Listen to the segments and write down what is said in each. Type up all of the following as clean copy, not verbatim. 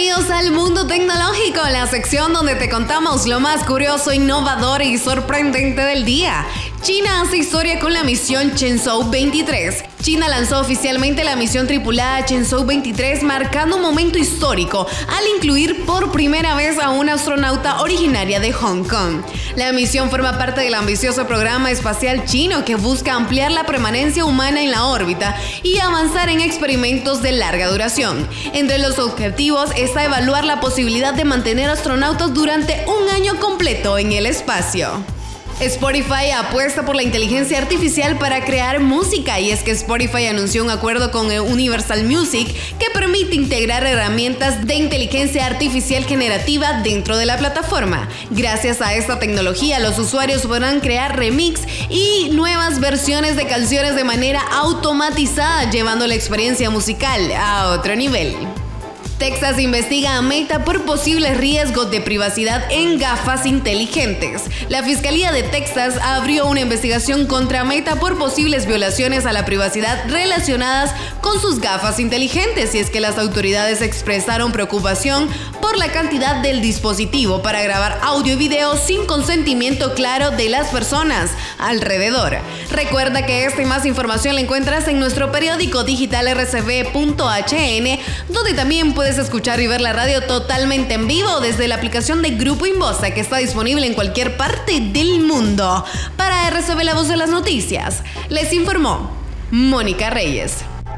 Bienvenidos al Mundo Tecnológico, la sección donde te contamos lo más curioso, innovador y sorprendente del día. China hace historia con la misión Shenzhou 23. China lanzó oficialmente la misión tripulada Shenzhou 23, marcando un momento histórico al incluir por primera vez a una astronauta originaria de Hong Kong. La misión forma parte del ambicioso programa espacial chino que busca ampliar la permanencia humana en la órbita y avanzar en experimentos de larga duración. Entre los objetivos está evaluar la posibilidad de mantener astronautas durante un año completo en el espacio. Spotify apuesta por la inteligencia artificial para crear música, y es que Spotify anunció un acuerdo con Universal Music que permite integrar herramientas de inteligencia artificial generativa dentro de la plataforma. Gracias a esta tecnología, los usuarios podrán crear remix y nuevas versiones de canciones de manera automatizada, llevando la experiencia musical a otro nivel. Texas investiga a Meta por posibles riesgos de privacidad en gafas inteligentes. La Fiscalía de Texas abrió una investigación contra Meta por posibles violaciones a la privacidad relacionadas con sus gafas inteligentes, y es que las autoridades expresaron preocupación por la cantidad del dispositivo para grabar audio y video sin consentimiento claro de las personas alrededor. Recuerda que esta y más información la encuentras en nuestro periódico digital rcb.hn, donde también puedes escuchar y ver la radio totalmente en vivo desde la aplicación de Grupo Inbosa, que está disponible en cualquier parte del mundo. Para RCB, la voz de las noticias, les informó Mónica Reyes.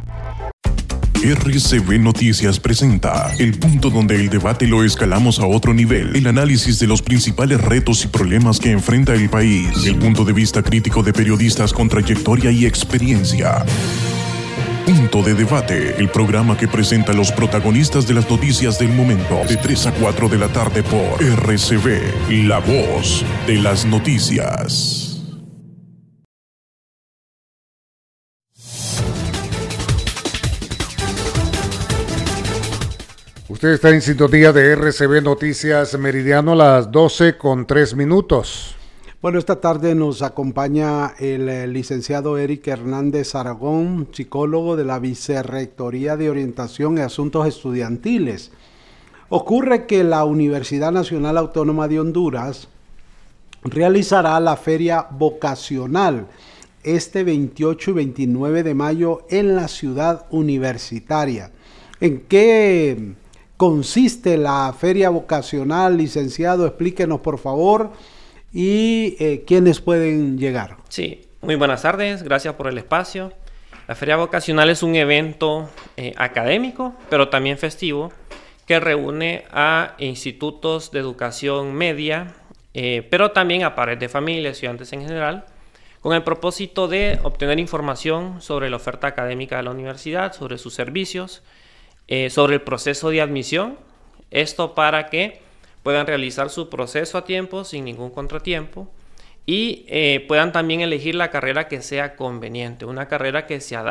RCB Noticias presenta el punto donde el debate lo escalamos a otro nivel, el análisis de los principales retos y problemas que enfrenta el país, el punto de vista crítico de periodistas con trayectoria y experiencia. Punto de Debate, el programa que presenta a los protagonistas de las noticias del momento, de 3 a 4 de la tarde por RCB, la voz de las noticias. Usted está en sintonía de RCB Noticias Meridiano, las 12:03. Bueno, esta tarde nos acompaña el licenciado Eric Hernández Aragón, psicólogo de la Vicerrectoría de Orientación y Asuntos Estudiantiles. Ocurre que la Universidad Nacional Autónoma de Honduras realizará la Feria Vocacional este 28 y 29 de mayo en la ciudad universitaria. ¿En qué consiste la Feria Vocacional, licenciado? Explíquenos, por favor. ¿Y quiénes pueden llegar? Sí, muy buenas tardes, gracias por el espacio. La Feria Vocacional es un evento académico, pero también festivo, que reúne a institutos de educación media, pero también a padres de familia, estudiantes en general, con el propósito de obtener información sobre la oferta académica de la universidad, sobre sus servicios, sobre el proceso de admisión, esto para que puedan realizar su proceso a tiempo sin ningún contratiempo y puedan también elegir la carrera que sea conveniente, una carrera que se adapte